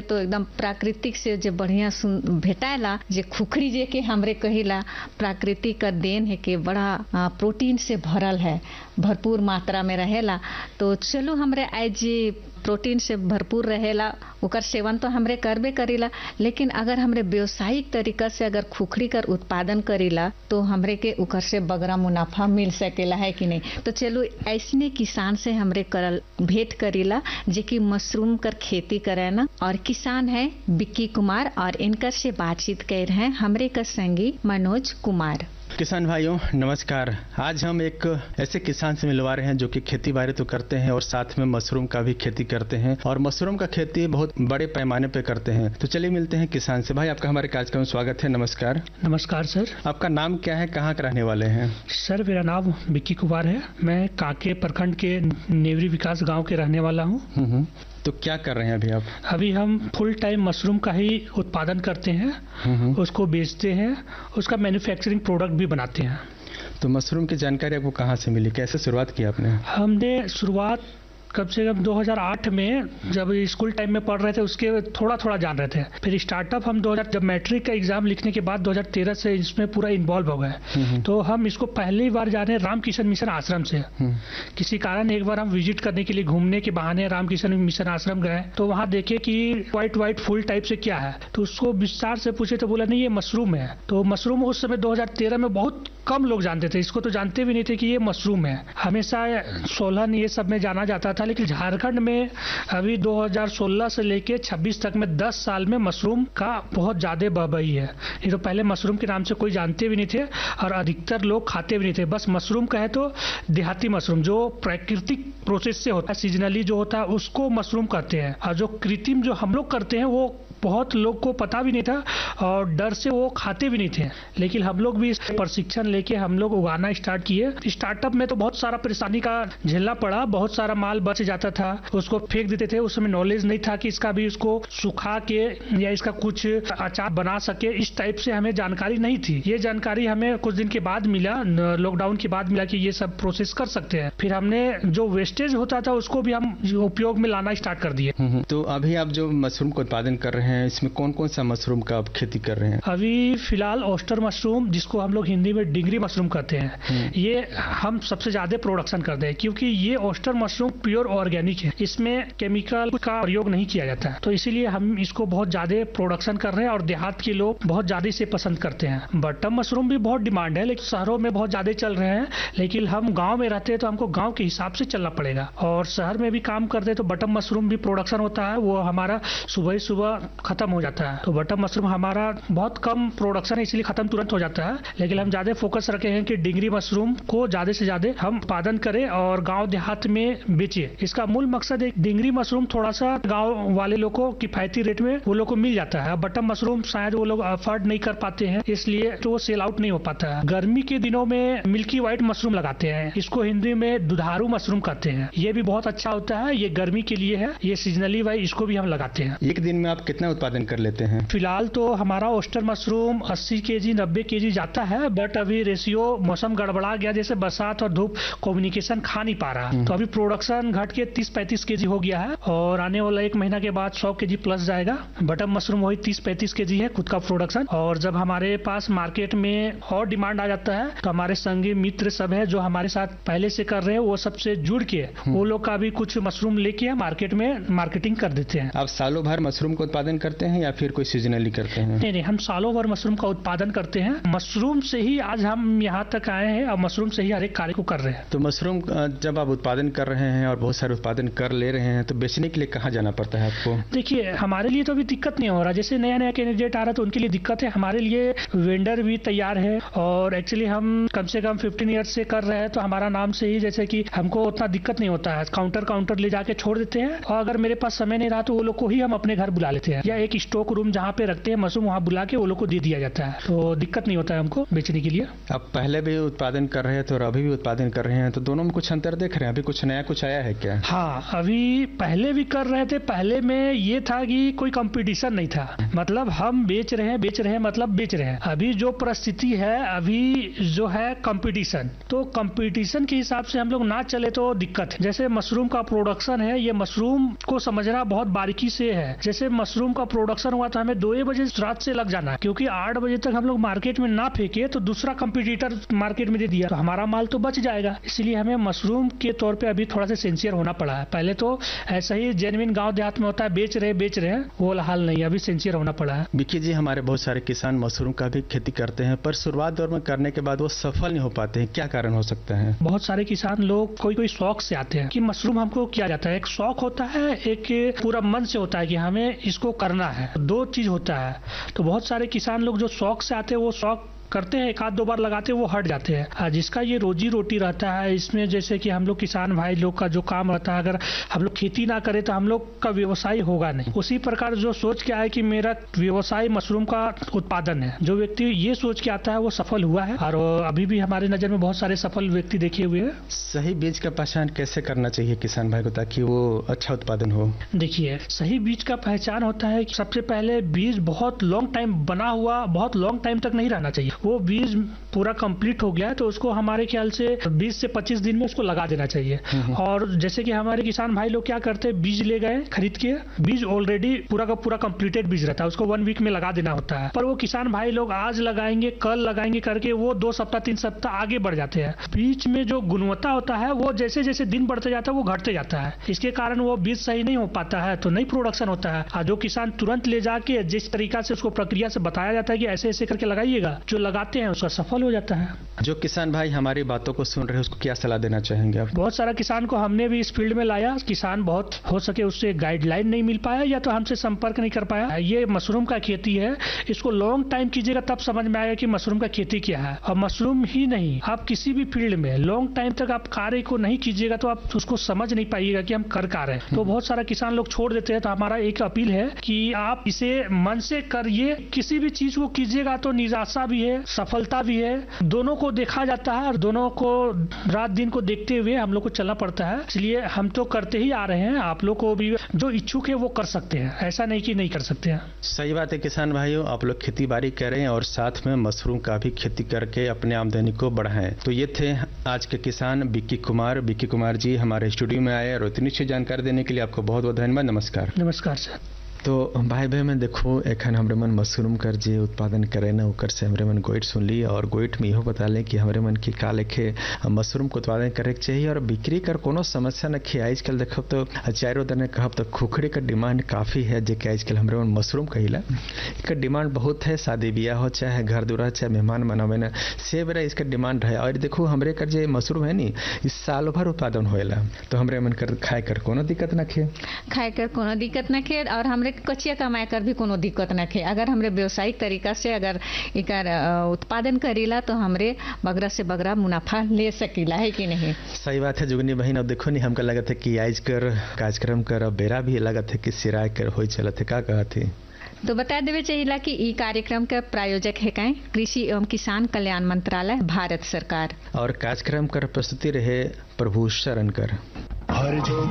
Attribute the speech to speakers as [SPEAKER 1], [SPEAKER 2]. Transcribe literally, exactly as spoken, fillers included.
[SPEAKER 1] तो एकदम प्राकृतिक से जे बढ़िया भेटाला, जे खुखरी जे के हमरे कहिला प्राकृतिक का देन है कि बड़ा प्रोटीन से भरल है, भरपूर मात्रा में रहेला। तो चलो हमरे आज प्रोटीन से भरपूर रहेला ओकर सेवन तो हमरे करबे करीला, लेकिन अगर हमरे व्यावसायिक तरीका से अगर खुखरी कर उत्पादन करीला तो हमरे के ओकर से बगरा मुनाफा मिल सकेला, है कि नहीं। तो चलो ऐसने किसान से हमरे करल भेंट करीला जे कि मशरूम कर खेती करे ना, और किसान है बिक्की कुमार और इनकर से बातचीत कर रहे हैं हमरे का संगी मनोज कुमार।
[SPEAKER 2] किसान भाइयों नमस्कार। आज हम एक ऐसे किसान से मिलवा रहे हैं जो कि खेती बाड़ी तो करते हैं और साथ में मशरूम का भी खेती करते हैं, और मशरूम का खेती बहुत बड़े पैमाने पे करते हैं। तो चलिए मिलते हैं किसान से। भाई आपका हमारे कार्यक्रम में स्वागत है। नमस्कार।
[SPEAKER 3] नमस्कार सर।
[SPEAKER 2] आपका नाम क्या है, कहाँ के रहने वाले हैं?
[SPEAKER 3] सर मेरा नाम बिक्की कुमार है, मैं कांके प्रखंड के नेवरी विकास गाँव के रहने वाला हूँ।
[SPEAKER 2] तो क्या कर रहे हैं अभी आप?
[SPEAKER 3] अभी हम फुल टाइम मशरूम का ही उत्पादन करते हैं, उसको बेचते हैं, उसका मैन्युफैक्चरिंग प्रोडक्ट भी बनाते हैं।
[SPEAKER 2] तो मशरूम की जानकारी आपको कहाँ से मिली, कैसे शुरुआत की आपने?
[SPEAKER 3] हमने शुरुआत कम से कम दो हज़ार आठ में जब स्कूल टाइम में पढ़ रहे थे उसके थोड़ा थोड़ा जान रहे थे। फिर स्टार्टअप हम दो हज़ार जब मैट्रिक का एग्जाम लिखने के बाद दो हज़ार तेरह से इसमें पूरा इन्वॉल्व हो गए। तो हम इसको पहली बार जा रहे हैं रामकिशन मिशन आश्रम से। किसी कारण एक बार हम विजिट करने के लिए घूमने के बहाने रामकिशन मिशन आश्रम गए, तो वहाँ देखे कि व्हाइट व्हाइट फूल टाइप से क्या है, तो उसको विस्तार से पूछे तो बोला नहीं ये मशरूम है। तो मशरूम उस समय दो हज़ार तेरह में बहुत कम लोग जानते थे, इसको तो जानते भी नहीं थे कि ये मशरूम है। हमेशा सोलन ये सब में जाना जाता था, लेकिन झारखंड में अभी दो हज़ार सोलह से लेके छब्बीस तक में दस साल में मशरूम का बहुत ज्यादा बहबही है। ये तो पहले मशरूम के नाम से कोई जानते भी नहीं थे और अधिकतर लोग खाते भी नहीं थे। बस मशरूम कहे तो देहाती मशरूम जो प्राकृतिक प्रोसेस से होता है, सीजनली जो होता है उसको मशरूम कहते हैं, और जो कृत्रिम जो हम लोग करते हैं वो बहुत लोग को पता भी नहीं था और डर से वो खाते भी नहीं थे। लेकिन हम लोग भी प्रशिक्षण लेके हम लोग उगाना स्टार्ट किए। स्टार्टअप में तो बहुत सारा परेशानी का झेलना पड़ा, बहुत सारा माल बच जाता था, उसको फेंक देते थे। उस समय नॉलेज नहीं था कि इसका भी उसको सुखा के या इसका कुछ अचार बना सके, इस टाइप से हमें जानकारी नहीं थी। ये जानकारी हमें कुछ दिन के बाद मिला, लॉकडाउन के बाद मिला कि ये सब प्रोसेस कर सकते हैं। फिर हमने जो वेस्टेज होता था उसको भी हम उपयोग में लाना स्टार्ट कर दिए।
[SPEAKER 2] तो अभी आप जो मशरूम का उत्पादन कर रहे हैं इसमें कौन कौन सा मशरूम का आप खेती कर रहे हैं?
[SPEAKER 3] अभी फिलहाल ऑस्टर मशरूम, जिसको हम लोग हिंदी में डिंगरी मशरूम कहते हैं, ये हम सबसे ज्यादा प्रोडक्शन करते हैं क्योंकि ये ऑस्टर मशरूम प्योर ऑर्गेनिक है, इसमें केमिकल का प्रयोग नहीं किया जाता है। तो इसीलिए हम इसको बहुत ज्यादा प्रोडक्शन कर रहे हैं और देहात के लोग बहुत ज्यादा इसे पसंद करते हैं। बटम मशरूम भी बहुत डिमांड है, लेकिन शहरों में बहुत ज्यादा चल रहे हैं, लेकिन हम गाँव में रहते हैं तो हमको गाँव के हिसाब से चलना पड़ेगा। और शहर में भी काम करते हैं तो बटम मशरूम भी प्रोडक्शन होता है, वो हमारा सुबह सुबह खत्म हो जाता है। तो बटम मशरूम हमारा बहुत कम प्रोडक्शन है, इसलिए खत्म तुरंत हो जाता है। लेकिन हम ज्यादा फोकस रखे हैं कि डिंगरी मशरूम को ज्यादा से ज्यादा हम उत्पादन करें और गांव देहात में बेचे। इसका मूल मकसद है डिंगरी मशरूम थोड़ा सा गांव वाले लोग को किफायती रेट में वो लोग को मिल जाता है। बटम मशरूम शायद वो लोग अफोर्ड नहीं कर पाते हैं, इसलिए तो वो सेल आउट नहीं हो पाता है। गर्मी के दिनों में मिल्की व्हाइट मशरूम लगाते हैं, इसको हिंदी में दुधारू मशरूम कहते हैं। ये भी बहुत अच्छा होता है, ये गर्मी के लिए है, ये सीजनली वाइज इसको भी हम लगाते हैं।
[SPEAKER 2] एक दिन में आप कितना उत्पादन कर लेते हैं?
[SPEAKER 3] फिलहाल तो हमारा ऑस्टर मशरूम अस्सी केजी नब्बे केजी जाता है, बट अभी रेशियो मौसम गड़बड़ा गया, जैसे बरसात और धूप कम्युनिकेशन खा नहीं पा रहा, तो अभी प्रोडक्शन घट के तीस पैंतीस केजी हो गया है और आने वाला एक महीना के बाद सौ केजी प्लस जाएगा। बटम मशरूम वही तीस पैंतीस केजी है खुद का प्रोडक्शन। और जब हमारे पास मार्केट में और डिमांड आ जाता है तो हमारे संगी मित्र सब है जो हमारे साथ पहले से कर रहे हैं, वो सबसे जुड़ के वो लोग का भी कुछ मशरूम लेके मार्केट में मार्केटिंग कर देते हैं।
[SPEAKER 2] आप सालों भर मशरूम का उत्पादन करते हैं या फिर कोई सीजनली करते हैं?
[SPEAKER 3] नहीं नहीं, हम सालों भर मशरूम का उत्पादन करते हैं। मशरूम से ही आज हम यहाँ तक आए हैं और मशरूम से ही हर एक कार्य को कर रहे हैं।
[SPEAKER 2] तो मशरूम जब आप उत्पादन कर रहे हैं और बहुत सारे उत्पादन कर ले रहे हैं तो बेचने के लिए कहाँ जाना पड़ता है आपको?
[SPEAKER 3] देखिए हमारे लिए तो अभी दिक्कत नहीं हो रहा, जैसे नया नया कैंडिडेट आ रहा है तो उनके लिए दिक्कत है। हमारे लिए वेंडर भी तैयार है और एक्चुअली हम कम से कम फिफ्टीन ईयर्स से कर रहे हैं, तो हमारा नाम से ही जैसे कि हमको उतना दिक्कत नहीं होता है। काउंटर काउंटर ले जाके छोड़ देते हैं और अगर मेरे पास समय नहीं रहा तो वो लोग को ही हम अपने घर बुला लेते हैं, या एक स्टॉक रूम जहाँ पे रखते हैं मशरूम वहाँ बुला के वो लोग को दे दिया जाता है, तो दिक्कत नहीं होता है हमको बेचने के लिए।
[SPEAKER 2] आप पहले भी उत्पादन कर रहे थे और अभी भी उत्पादन कर रहे हैं, तो दोनों में कुछ अंतर देख रहे हैं? अभी कुछ नया कुछ आया है क्या?
[SPEAKER 3] हाँ, अभी पहले भी कर रहे थे। पहले में ये था कि कोई कंपटीशन नहीं था, मतलब हम बेच रहे हैं बेच रहे हैं मतलब बेच रहे हैं। अभी जो परिस्थिति है अभी जो है कंपटीशन, तो कंपटीशन के हिसाब से हम लोग ना चले तो दिक्कत है। जैसे मशरूम का प्रोडक्शन है, ये मशरूम को समझना बहुत बारीकी से है। जैसे मशरूम का प्रोडक्शन हुआ तो हमें दो ही बजे रात से लग जाना है, क्योंकि आठ बजे तक हम लोग मार्केट में ना फेंके तो दूसरा कंपटीटर मार्केट में दे दिया तो हमारा माल तो बच जाएगा। इसलिए हमें मशरूम के तौर पे अभी थोड़ा सा सिंसियर होना पड़ा है। पहले तो ऐसा ही जेन्युइन गांव देहात में होता है, बेच रहे बेच रहे हैं, वो हाल नहीं, अभी सिंसियर होना पड़ा है।
[SPEAKER 2] विक्की जी, हमारे बहुत सारे किसान मशरूम का भी खेती करते हैं, पर शुरुआत दौर में करने के बाद वो सफल नहीं हो पाते हैं, क्या कारण हो सकता है?
[SPEAKER 3] बहुत सारे किसान लोग कोई कोई शौक से आते हैं कि मशरूम हमको किया जाता है, एक शौक होता है, एक पूरा मन से होता है कि हमें इसको करना है, दो चीज होता है। तो बहुत सारे किसान लोग जो शौक से आते हैं वो शौक करते हैं, एक आध दो बार लगाते हैं, वो हट जाते हैं। जिसका ये रोजी रोटी रहता है इसमें, जैसे कि हम लोग किसान भाई लोग का जो काम रहता है, अगर हम लोग खेती ना करें तो हम लोग का व्यवसाय होगा नहीं। उसी प्रकार जो सोच के आए कि मेरा व्यवसाय मशरूम का उत्पादन है, जो व्यक्ति ये सोच के आता है वो सफल हुआ है, और अभी भी हमारे नजर में बहुत सारे सफल व्यक्ति देखे हुए हैं।
[SPEAKER 2] सही बीज का पहचान कैसे करना चाहिए किसान भाई को ताकि वो अच्छा उत्पादन हो?
[SPEAKER 3] देखिए, सही बीज का पहचान होता है कि सबसे पहले बीज बहुत लॉन्ग टाइम बना हुआ, बहुत लॉन्ग टाइम तक नहीं रहना चाहिए। वो बीज पूरा कंप्लीट हो गया है तो उसको हमारे ख्याल से बीस से पच्चीस दिन में उसको लगा देना चाहिए। और जैसे कि हमारे किसान भाई लोग क्या करते हैं, बीज ले गए खरीद के, बीज ऑलरेडी पूरा का पूरा कंप्लीटेड बीज रहता है, उसको वन वीक में लगा देना होता है। पर वो किसान भाई लोग आज लगाएंगे कल लगाएंगे करके वो दो सप्ताह तीन सप्ताह आगे बढ़ जाते हैं। बीज में जो गुणवत्ता होता है वो जैसे जैसे दिन बढ़ते जाता है वो घटते जाता है। इसके कारण वो बीज सही नहीं हो पाता है तो नहीं प्रोडक्शन होता है। और जो किसान तुरंत ले जाके जिस तरीका से उसको प्रक्रिया से बताया जाता है कि ऐसे ऐसे करके लगाइएगा, जो लगाते हैं उसका सफल हो जाता है।
[SPEAKER 2] जो किसान भाई हमारी बातों को सुन रहे हैं उसको क्या सलाह देना चाहेंगे आप?
[SPEAKER 3] बहुत सारा किसान को हमने भी इस फील्ड में लाया, किसान बहुत हो सके उससे गाइडलाइन नहीं मिल पाया या तो हमसे संपर्क नहीं कर पाया। ये मशरूम का खेती है, इसको लॉन्ग टाइम कीजिएगा तब समझ में आएगा कि मशरूम का खेती क्या है। और मशरूम ही नहीं, आप किसी भी फील्ड में लॉन्ग टाइम तक आप कार्य को नहीं कीजिएगा तो आप उसको समझ नहीं पाइएगा कि हम कर का रहे हैं। तो बहुत सारा किसान लोग छोड़ देते हैं। तो हमारा एक अपील है कि आप इसे मन से करिए, किसी भी चीज को कीजिएगा तो निराशा भी है, सफलता भी है, दोनों को देखा जाता है और दोनों को रात दिन को देखते हुए हम लोग को चलना पड़ता है। इसलिए हम तो करते ही आ रहे हैं, आप लोग को भी जो इच्छुक है वो कर सकते हैं, ऐसा नहीं कि नहीं कर सकते हैं।
[SPEAKER 2] सही बात है किसान भाइयों, आप लोग खेती बाड़ी करें और साथ में मशरूम का भी खेती करके अपने आमदनी को बढ़ाएं। तो ये थे आज के किसान विक्की कुमार। विक्की कुमार जी हमारे स्टूडियो में आए और इतनी अच्छी जानकारी देने के लिए आपको बहुत बहुत धन्यवाद। नमस्कार।
[SPEAKER 3] नमस्कार सर।
[SPEAKER 2] तो भाई भाई मैं देखो एखन हमरे मन मशरूम कर जे उत्पादन करे ना ओकर से हमरे मन गोइट सुन ली और गोइट में इहो बता ले कि हमरे मन की का लेखे मशरूम को उत्पादन करे के चाहिए और बिक्री कर कोनो समस्या न खे। आजकल देखो तो चारों दिन कहब तो खुखड़ी का डिमांड काफ़ी है, जे कि आजकल हमरे मन मशरूम कहिला इसका डिमांड बहुत है। शादी ब्याह हो चाहे घर दुरा चाहे मेहमान मनावे ना से बेरा इसका डिमांड है। और देखो हमरे कर जे मशरूम है नी इस साल भर उत्पादन होएला तो हमरे मन कर खाए कर कोनो दिक्कत न खे,
[SPEAKER 1] खाए कर कोनो दिक्कत न खे और हमरे कचिया कमाए कर भी कोनो दिक्कत न खे। अगर हमरे व्यावसायिक तरीका से अगर एकर उत्पादन करेला तो हमरे बगरा से बगरा मुनाफा ले सकीला, है कि नहीं?
[SPEAKER 2] सही बात है जुगनी बहन। अब देखो नहीं हमका लगत है कि आज कर कार्यक्रम कर बेरा भी लगत है कि सिराय कर हो चलत है, का कहत है?
[SPEAKER 1] तो बता देवे चाहिए कि ई कार्यक्रम का प्रायोजक है कहीं कृषि एवं किसान कल्याण मंत्रालय भारत सरकार।
[SPEAKER 2] और कार्यक्रम कर प्रस्तुति रहे प्रभु शरण कर।